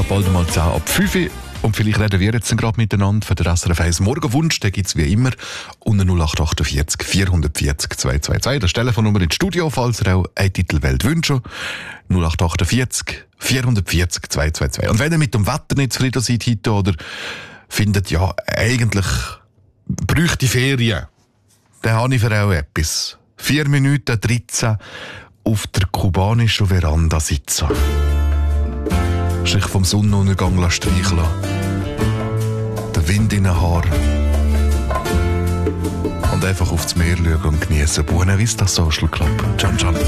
bald mal 10 ab 5 Uhr. Und vielleicht reden wir jetzt gerade miteinander für den SRF 1 Morgenwunsch. Den gibt es wie immer unter 0848 440 222. Das ist die Telefonnummer ins Studio, falls ihr auch einen Titelwelt wünscht. 0848 440 222. Und wenn ihr mit dem Wetter nicht zufrieden seid heute oder findet, ja, eigentlich bräuchte ich Ferien, dann habe ich für auch etwas. 4 Minuten 13 auf der kubanischen Veranda sitzen. Sich vom Sonnenuntergang streichen lassen. Den Wind in den Haaren. Und einfach aufs Meer schauen und genießen. Buena Vista Social Club. Ciao, ciao.